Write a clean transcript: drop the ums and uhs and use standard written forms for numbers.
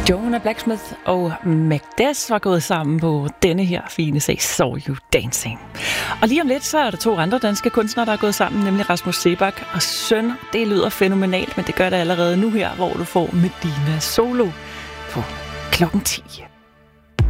Jonah Blacksmith og Magdas var gået sammen på denne her fine sag, Saw You Dancing. Og lige om lidt, så er der 2 andre danske kunstnere, der er gået sammen, nemlig Rasmus Seebach og Søn. Det lyder fænomenalt, men det gør det allerede nu her, hvor du får Medina Solo på klokken 10.